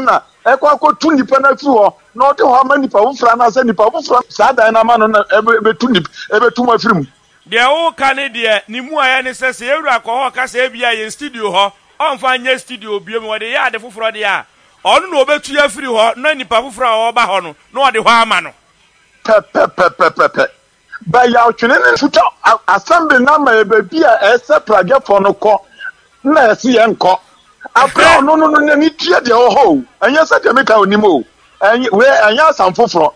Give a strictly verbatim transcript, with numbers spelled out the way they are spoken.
na ekwa akotu nipa na fi ho na ode ho ama nipa wofra na se nipa wofra sa dan na ma no na ebetu nip ebetu ma firim de wo ka ne de ni mu aya ne se se ewura ko ho ka se bia ye studio ho onfa nya studio biem wo de ya de foforo de ya onu na obetu ya firi ho na nipa foforo ho ba ho no na ode ho ama no pe pe pe pe pe pe ba ya otwene ne futa assembly na ma ebe bia ese project for no ko na ese ye nko afra no no no ni tie de ho ho anya se de meka onimo enye we anya sam foforo